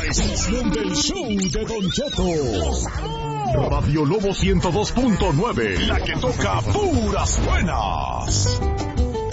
estación del show de Don Cheto. Radio Lobo 102.9, la que toca puras buenas.